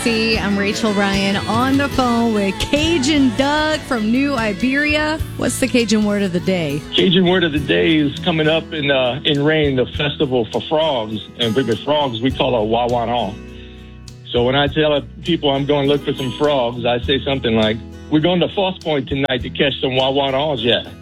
See, I'm Rachel Ryan on the phone with Cajun Doug from New Iberia. What's the Cajun word of the day? Cajun word of the day is coming up in rain, the festival for frogs. And with frogs, we call it Wawanal. So when I tell people I'm going to look for some frogs, I say something like, we're going to False Point tonight to catch some Wawanals yet.